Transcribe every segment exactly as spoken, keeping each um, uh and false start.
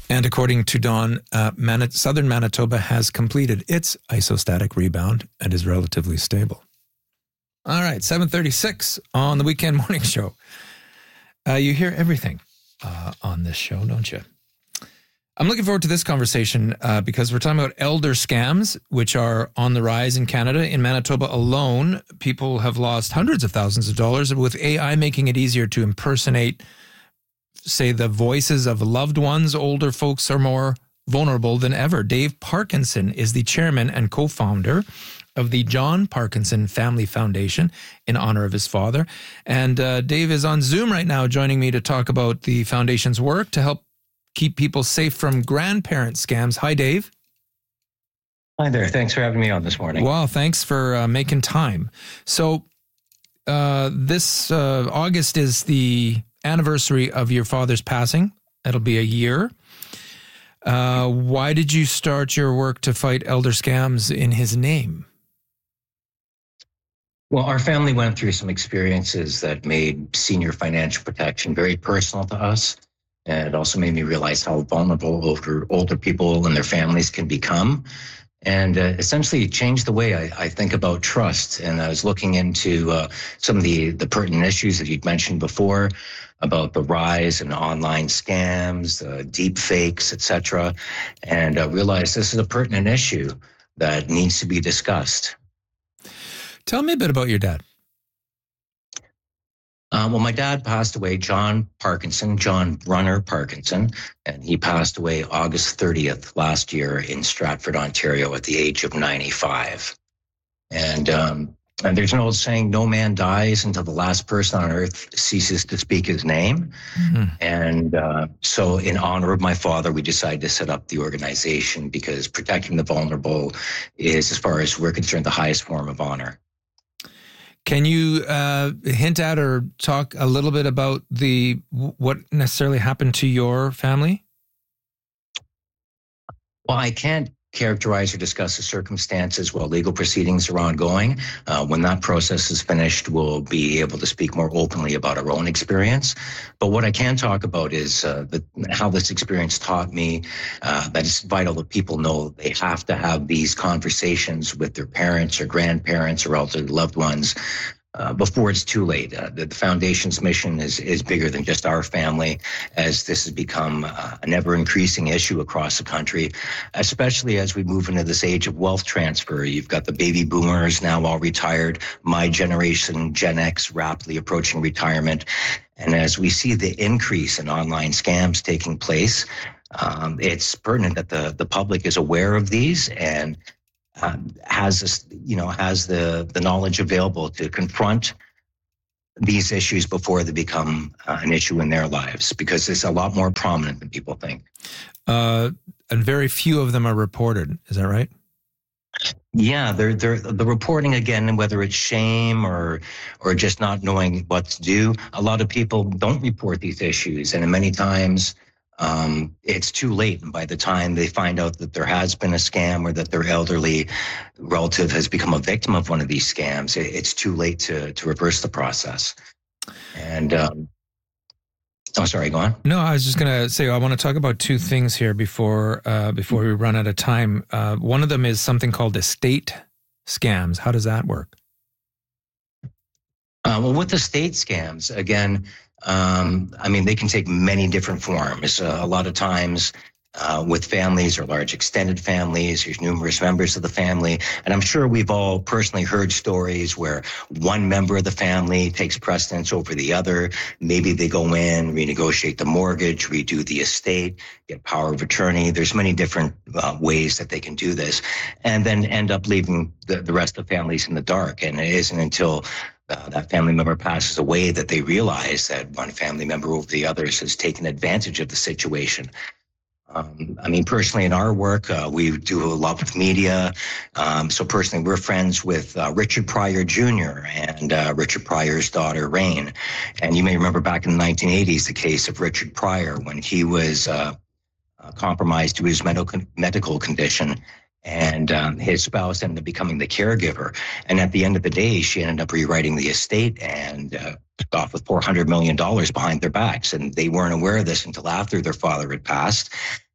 And according to Dawn, uh, Manit- southern Manitoba has completed its isostatic rebound and is relatively stable. All right, seven thirty-six on the Weekend Morning Show. Uh, you hear everything uh, on this show, don't you? I'm looking forward to this conversation uh, because we're talking about elder scams, which are on the rise in Canada. In Manitoba alone, people have lost hundreds of thousands of dollars with A I making it easier to impersonate, say, the voices of loved ones. Older folks are more vulnerable than ever. Dave Parkinson is the chairman and co-founder of the John Parkinson Family Foundation in honor of his father. And uh, Dave is on Zoom right now joining me to talk about the foundation's work to help keep people safe from grandparent scams. Hi, Dave. Hi there. Thanks for having me on this morning. Well, thanks for uh, making time. So uh, this uh, August is the anniversary of your father's passing. It'll be a year. Uh, why did you start your work to fight elder scams in his name? Well, our family went through some experiences that made senior financial protection very personal to us. And it also made me realize how vulnerable older, older people and their families can become. And uh, essentially it changed the way I, I think about trust. And I was looking into uh, some of the, the pertinent issues that you'd mentioned before about the rise in online scams, uh, deep fakes, et cetera, and uh, realized this is a pertinent issue that needs to be discussed. Tell me a bit about your dad. Uh, well, my dad passed away, John Parkinson, John Brunner Parkinson, and he passed away August thirtieth last year in Stratford, Ontario at the age of ninety-five. And, um, and there's an old saying, no man dies until the last person on earth ceases to speak his name. Mm-hmm. And uh, so in honor of my father, we decided to set up the organization because protecting the vulnerable is, as far as we're concerned, the highest form of honor. Can you uh, hint at or talk a little bit about the what necessarily happened to your family? Well, I can't characterize or discuss the circumstances while legal proceedings are ongoing. Uh, when that process is finished, we'll be able to speak more openly about our own experience. But what I can talk about is uh, the, how this experience taught me uh, that it's vital that people know they have to have these conversations with their parents or grandparents or elderly loved ones Uh, before it's too late. Uh, the, the foundation's mission is is bigger than just our family, as this has become uh, an ever-increasing issue across the country, especially as we move into this age of wealth transfer. You've got the baby boomers now all retired, my generation, Gen X, rapidly approaching retirement. And as we see the increase in online scams taking place, um, it's pertinent that the, the public is aware of these and Um, has this, you know, has the, the knowledge available to confront these issues before they become uh, an issue in their lives, because it's a lot more prominent than people think. Uh, and very few of them are reported. Is that right? Yeah, they're, they're, the reporting, again, whether it's shame or or just not knowing what to do, a lot of people don't report these issues. And many times, Um, it's too late. And by the time they find out that there has been a scam or that their elderly relative has become a victim of one of these scams, it, it's too late to, to reverse the process. And, um, oh, sorry, go on. No, I was just going to say, I want to talk about two things here before, uh, before we run out of time. Uh, one of them is something called estate scams. How does that work? Uh, well, with the estate scams, again, Um, I mean, they can take many different forms. Uh, a lot of times uh, with families or large extended families, there's numerous members of the family. And I'm sure we've all personally heard stories where one member of the family takes precedence over the other. Maybe they go in, renegotiate the mortgage, redo the estate, get power of attorney. There's many different uh, ways that they can do this, and then end up leaving the, the rest of the families in the dark. And it isn't until Uh, that family member passes away that they realize that one family member over the others has taken advantage of the situation. Um, I mean, personally, in our work, uh, we do a lot with media. Um, so personally, we're friends with uh, Richard Pryor Junior and uh, Richard Pryor's daughter, Rain. And you may remember back in the nineteen eighties, the case of Richard Pryor when he was uh, uh, compromised to his medical medical condition. And um, his spouse ended up becoming the caregiver. And at the end of the day, she ended up rewriting the estate and uh, took off with four hundred million dollars behind their backs. And they weren't aware of this until after their father had passed.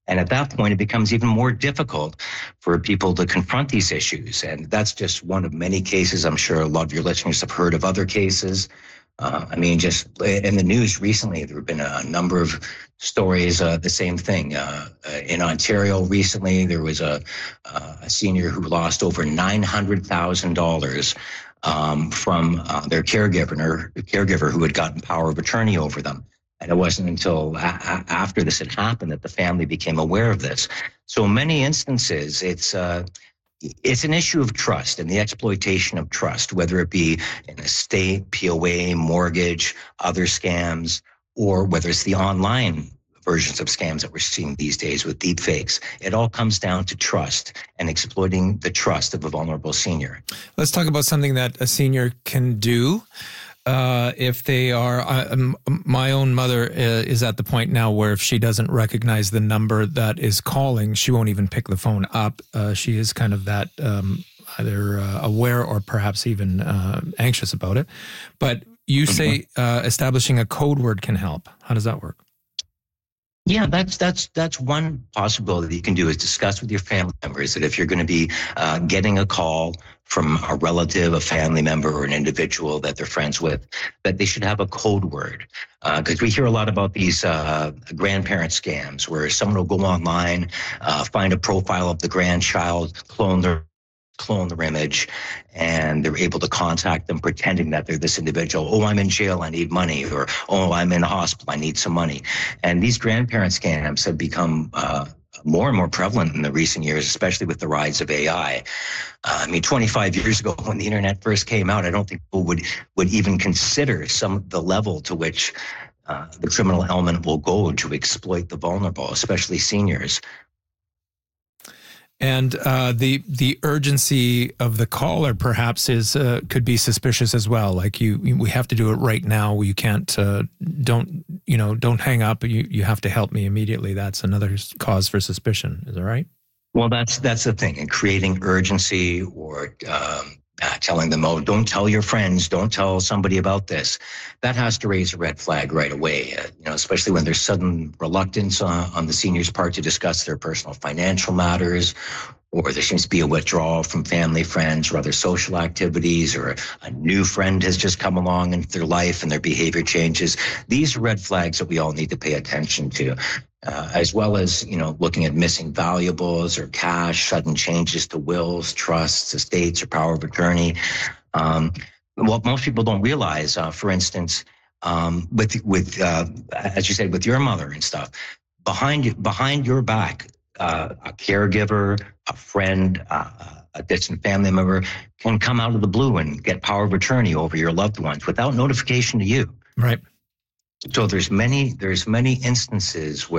And at that point, it becomes even more difficult for people to confront these issues. And that's just one of many cases. I'm sure a lot of your listeners have heard of other cases. Uh, I mean, just in the news recently, there have been a number of stories, uh, the same thing. Uh, in Ontario recently, there was a, uh, a senior who lost over nine hundred thousand dollars um, from uh, their caregiver, caregiver who had gotten power of attorney over them. And it wasn't until a- a- after this had happened that the family became aware of this. So in many instances, it's uh, it's an issue of trust and the exploitation of trust, whether it be an estate, P O A, mortgage, other scams, or whether it's the online versions of scams that we're seeing these days with deep fakes. It all comes down to trust and exploiting the trust of a vulnerable senior. Let's talk about something that a senior can do. Uh, if they are, uh, um, my own mother uh, is at the point now where if she doesn't recognize the number that is calling, she won't even pick the phone up. Uh, she is kind of that um, either uh, aware or perhaps even uh, anxious about it. But you say uh, establishing a code word can help. How does that work? Yeah, that's that's that's one possibility that you can do is discuss with your family members that if you're going to be uh, getting a call from a relative, a family member, or an individual that they're friends with, that they should have a code word. Because uh, we hear a lot about these uh, grandparent scams where someone will go online, uh, find a profile of the grandchild, clone their clone their image, and they're able to contact them pretending that they're this individual. Oh, I'm in jail, I need money. Or, oh, I'm in a hospital, I need some money. And these grandparent scams have become uh, more and more prevalent in the recent years, especially with the rise of A I. Uh, I mean, twenty-five years ago when the internet first came out, I don't think people would, would even consider some the level to which uh, the criminal element will go to exploit the vulnerable, especially seniors. And uh, the the urgency of the caller perhaps is uh, could be suspicious as well. Like you, you, we have to do it right now. You can't uh, don't you know don't hang up. You you have to help me immediately. That's another cause for suspicion. Is that right? Well, that's that's the thing. And creating urgency or um, uh, telling them, oh, don't tell your friends, don't tell somebody about this. That has to raise a red flag right away. Uh, you know, especially when there's sudden reluctance on, on the senior's part to discuss their personal financial matters, or there seems to be a withdrawal from family, friends, or other social activities, or a new friend has just come along into their life and their behavior changes. These are red flags that we all need to pay attention to. Uh, as well as, you know, looking at missing valuables or cash, sudden changes to wills, trusts, estates, or power of attorney. Um, what most people don't realize, uh, for instance, um, with, with uh, as you said, with your mother and stuff, behind you, behind your back, uh, a caregiver, a friend, uh, a distant family member can come out of the blue and get power of attorney over your loved ones without notification to you. Right. So there's many, there's many instances where